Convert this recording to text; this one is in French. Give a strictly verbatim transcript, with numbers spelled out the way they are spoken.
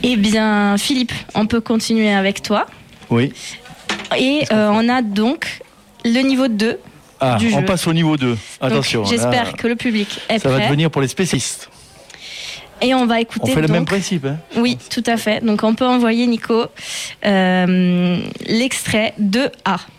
Eh bien, Philippe, on peut continuer avec toi. Oui. Et euh, on a donc le niveau deux ah, du jeu. On passe au niveau deux. Attention. Donc, j'espère là, que le public est ça prêt. Ça va devenir pour les spécialistes. Et on va écouter. On fait donc, le même principe. Hein oui, tout à fait. Donc on peut envoyer, Nico, euh, l'extrait de A.